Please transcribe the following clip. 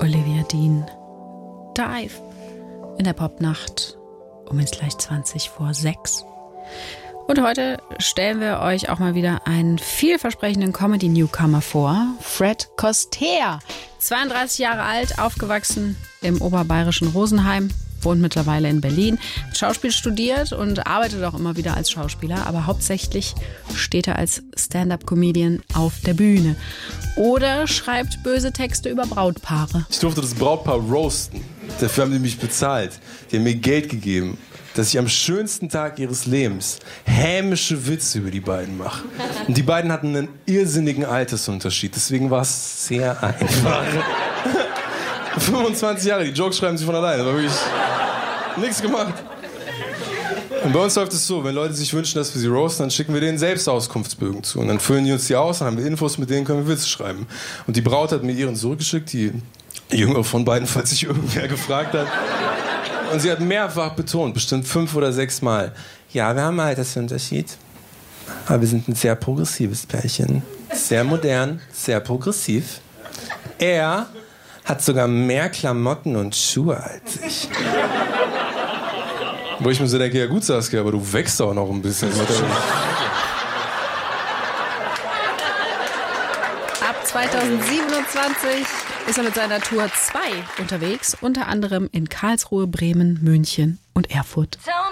Olivia Dean. Dive in der Popnacht um jetzt gleich 6:20. Und heute stellen wir euch auch mal wieder einen vielversprechenden Comedy-Newcomer vor. Fred Koster, 32 Jahre alt, aufgewachsen im oberbayerischen Rosenheim, wohnt mittlerweile in Berlin, hat Schauspiel studiert und arbeitet auch immer wieder als Schauspieler, aber hauptsächlich steht er als Stand-up-Comedian auf der Bühne oder schreibt böse Texte über Brautpaare. Ich durfte das Brautpaar roasten. Dafür haben die mich bezahlt. Die haben mir Geld gegeben, dass ich am schönsten Tag ihres Lebens hämische Witze über die beiden mache. Und die beiden hatten einen irrsinnigen Altersunterschied, deswegen war es sehr einfach. 25 Jahre, die Jokes schreiben sich von alleine, da war wirklich nichts gemacht. Und bei uns läuft es so, wenn Leute sich wünschen, dass wir sie roasten, dann schicken wir denen selbst Auskunftsbögen zu. Und dann füllen die uns die aus, dann haben wir Infos, mit denen können wir Witze schreiben. Und die Braut hat mir ihren zurückgeschickt, die jüngere von beiden, falls sich irgendwer gefragt hat. Und sie hat mehrfach betont, bestimmt 5 oder 6 Mal, ja, wir haben einen Altersunterschied, aber wir sind ein sehr progressives Pärchen. Sehr modern, sehr progressiv. Er hat sogar mehr Klamotten und Schuhe als ich. Wo ich mir so denke, ja gut, Saskia, aber du wächst auch noch ein bisschen. Ab 2027 ist er mit seiner Tour 2 unterwegs, unter anderem in Karlsruhe, Bremen, München und Erfurt.